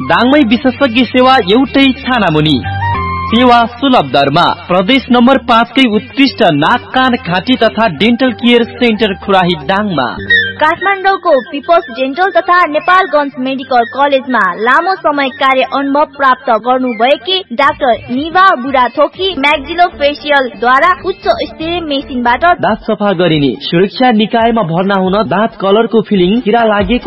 दाङमै विशेषज्ञ सेवा एउटै छानामुनि। सेवा सुलभ दरमा। प्रदेश नम्बर 5 कै उत्कृष्ट नाक कान घाँटी तथा डेन्टल केयर सेन्टर खुराही दाङमा। काठमाडौँको पिपल्स डेन्टल तथा नेपालगञ्ज मेडिकल कलेजमा लामो समय कार्य अनुभव प्राप्त गर्नुभएकी डाक्टर निभा बुढाथोकी म्याक्सिलोफेसियल द्वारा उच्च स्तरीय मेसिनबाट दाँत सफा गरिने। सुरक्षा निकायमा भर्ना हुन दाँत कलरको फिलिङ, किरा लागेको